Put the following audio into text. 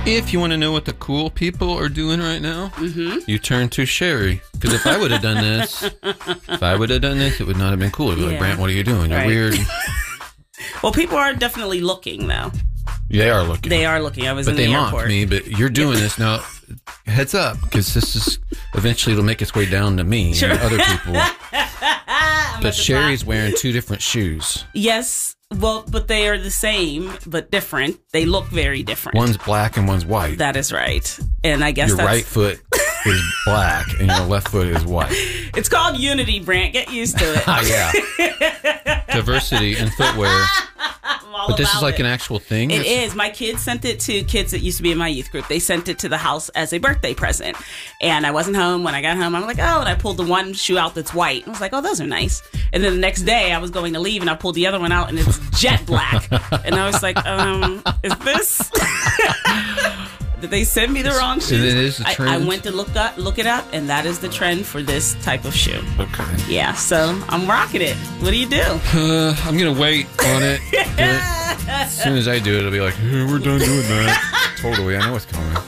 If you want to know what the cool people are doing right now, you turn to Sherry. Because if I would have done this, it would not have been cool. It'd be like, Brant, what are you doing? You're weird. Well, people are definitely looking, though. They are looking. I was in the airport. But they mock me, but you're doing this now. Heads up, because this is eventually it'll make its way down to me and other people. But Sherry's wearing two different shoes. Yes, well, but they are the same, but different. They look very different. One's black and one's white. That is right. And I guess your right foot is black and your left foot is white. It's called unity, Brant. Get used to it. Yeah. Diversity in footwear. But this is like an actual thing? It is. My kids sent it to kids that used to be in my youth group. They sent it to the house as a birthday present. And I wasn't home. When I got home, I was like, oh, and I pulled the one shoe out that's white. I was like, oh, those are nice. And then the next day, I was going to leave, and I pulled the other one out, and it's jet black. And I was like, is this... Did they send me the wrong shoes? It is the trend. I went to look it up, and that is the trend for this type of shoe. Okay. Yeah, so I'm rocking it. What do you do? I'm going to wait on it. As soon as I do it, it'll be like, we're done doing that. Totally. I know what's coming.